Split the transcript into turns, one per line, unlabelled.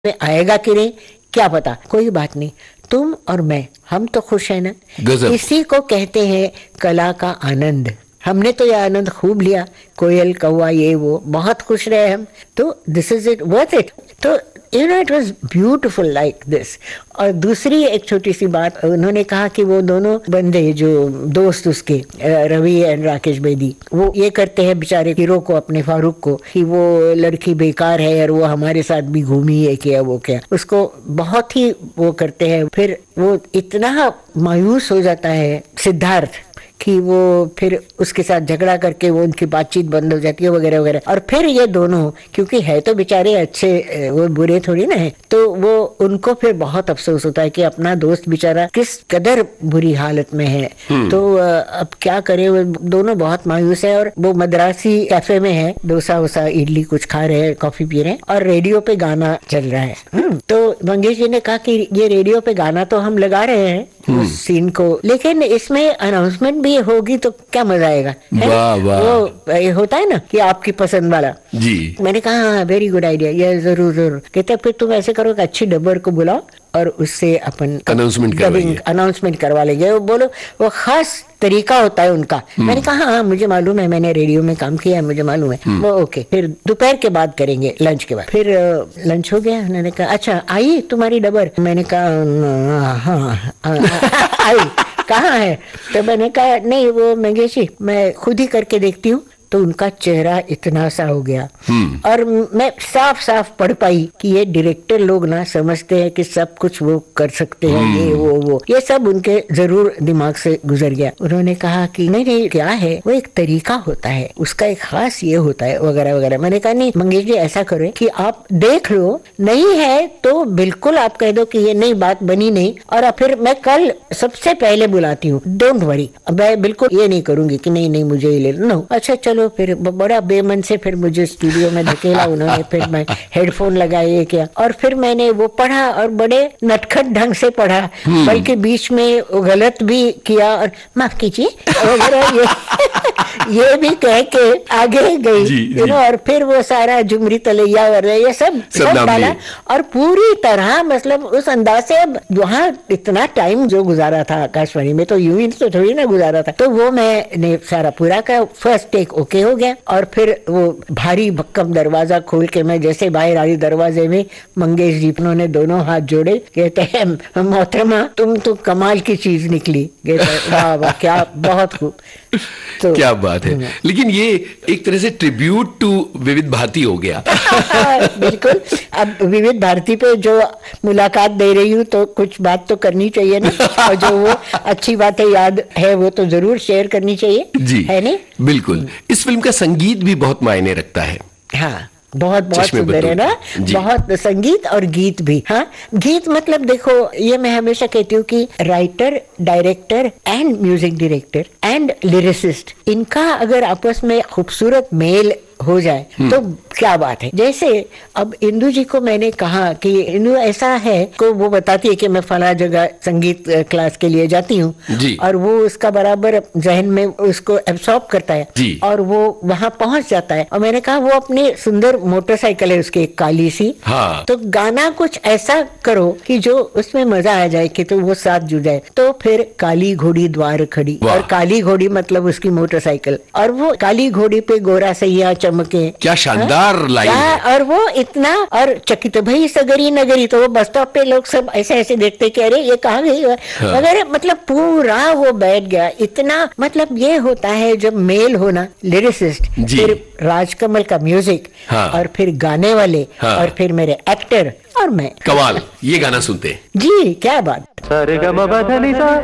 में आएगा कि नहीं क्या पता, कोई बात नहीं, तुम और मैं हम तो खुश है ना। इसी को कहते हैं कला का आनंद। हमने तो यह आनंद खूब लिया, कोयल कौवा ये वो, बहुत खुश रहे हम, तो this is it, worth it. तो you know it was beautiful like this. और दूसरी एक छोटी सी बात, उन्होंने कहा कि वो दोनों बंदे जो दोस्त उसके रवि एंड राकेश बेदी, वो ये करते हैं बेचारे हीरो को, अपने फारूक को, कि वो लड़की बेकार है और वो हमारे साथ भी घूमी है क्या वो क्या, उसको बहुत ही वो करते हैं। फिर वो इतना मायूस हो जाता है सिद्धार्थ कि वो फिर उसके साथ झगड़ा करके वो उनकी बातचीत बंद हो जाती है वगैरह वगैरह। और फिर ये दोनों, क्योंकि है तो बेचारे अच्छे, वो बुरे थोड़ी ना है, तो वो उनको फिर बहुत अफसोस होता है कि अपना दोस्त बेचारा किस कदर बुरी हालत में है। तो अब क्या करे, वो दोनों बहुत मायूस है। और वो मद्रासी कैफे में है, डोसा वोसा इडली कुछ खा रहे हैं, कॉफी पी रहे हैं, और रेडियो पे गाना चल रहा है। तो मंगेश जी ने कहा कि ये रेडियो पे गाना तो हम लगा रहे हैं उस सीन को, लेकिन इसमें अनाउंसमेंट भी होगी तो क्या मजा आएगा।
वाह वाह।
वो ये होता है ना कि आपकी पसंद वाला
जी।
मैंने कहा वेरी गुड आइडिया, ये जरूर जरूर। कहते फिर तुम ऐसे करो कि अच्छी डब्बर को बुलाओ और उससे अपन अनाउंसमेंट करवा लेंगे। वो बोलो वो खास तरीका होता है उनका। मैंने कहा हाँ मुझे मालूम है, मैंने रेडियो में काम किया है, मुझे मालूम है। वो ओके, फिर दोपहर के बाद करेंगे, लंच के बाद। फिर लंच हो गया, उन्होंने कहा अच्छा आई तुम्हारी डबर। मैंने कहा हाँ आई, कहाँ है? तो मैंने कहा नहीं वो मंगेश जी मैं खुद ही करके देखती हूँ। तो उनका चेहरा इतना सा हो गया और मैं साफ साफ पढ़ पाई कि ये डायरेक्टर लोग ना समझते हैं कि सब कुछ वो कर सकते हैं, ये वो ये सब उनके जरूर दिमाग से गुजर गया। उन्होंने कहा कि नहीं नहीं क्या है, वो एक तरीका होता है, उसका एक खास ये होता है वगैरह वगैरह। मैंने कहा नहीं मंगेश जी ऐसा करें कि आप देख लो, नहीं है तो बिल्कुल आप कह दो कि ये नहीं बात बनी नहीं, और फिर मैं कल सबसे पहले बुलाती हूँ, डोंट वरी। मैं बिल्कुल ये नहीं करूंगी कि नहीं नहीं मुझे ही ले लो। अच्छा चलो। फिर बड़ा बेमन से फिर मुझे स्टूडियो में धकेला उन्होंने, फिर मैं हेडफोन लगाए किया और फिर मैंने वो पढ़ा और बड़े नटखट ढंग से पढ़ा, बल्कि बीच में गलत भी किया और माफ कीजिए ये भी कह के आगे गई और फिर वो सारा झुमरी तलैया और ये सब डाला और पूरी तरह मतलब उस अंदाज से। अब वहाँ इतना टाइम जो गुजारा था आकाशवाणी में, तो यूं ही तो थोड़ी ना गुजारा था, तो वो मैंने सारा पूरा का फर्स्ट टेक ओके हो गया। और फिर वो भारी भक्कम दरवाजा खोल के मैं जैसे बाहर आई, दरवाजे में मंगेश जी उन्होंने दोनों हाथ जोड़े, कहते हैं मोहतरमा तुम तो कमाल की चीज निकली। वाह वाह क्या बहुत खूब। तो
क्या बात है। लेकिन ये एक तरह से ट्रिब्यूट टू विविध भारती हो गया।
बिल्कुल। अब विविध भारती पे जो मुलाकात दे रही हूँ तो कुछ बात तो करनी चाहिए ना, और जो वो अच्छी बातें याद है वो तो जरूर शेयर करनी चाहिए जी, है नहीं?
बिल्कुल। इस फिल्म का संगीत भी बहुत मायने रखता है।
हाँ बहुत बहुत सुंदर है ना, बहुत संगीत और गीत भी। हाँ गीत मतलब देखो, ये मैं हमेशा कहती हूँ कि writer, director and music director and lyricist, इनका अगर आपस में खूबसूरत मेल हो जाए तो क्या बात है। जैसे अब इंदु जी को मैंने कहा कि इंदु ऐसा है, को वो बताती है कि मैं फला जगह संगीत क्लास के लिए जाती हूँ, और वो उसका बराबर जहन में उसको एब्सॉर्ब करता है और वो वहाँ पहुँच जाता है। और मैंने कहा वो अपनी सुंदर मोटरसाइकिल है उसकी काली सी, तो गाना कुछ ऐसा करो कि जो उसमें मजा आ जाए कि तो वो साथ जुड़ जाए। तो फिर काली घोड़ी द्वार खड़ी, और काली घोड़ी मतलब उसकी मोटरसाइकिल, और वो काली घोड़ी पे गोरा सैया चमके, क्या
शानदार लाइन है।
और वो इतना, और चकित भई सगरी नगरी, तो वो बस स्टॉप पे लोग सब ऐसे ऐसे देखते कि अरे ये कहाँ गई वगैरह, मतलब पूरा वो बैठ गया। इतना मतलब ये होता है जब मेल होना, लिरिसिस्ट, फिर राजकमल का म्यूजिक, और फिर गाने वाले, और फिर मेरे एक्टर और मैं,
कमाल। ये गाना सुनते हैं
जी, क्या बात।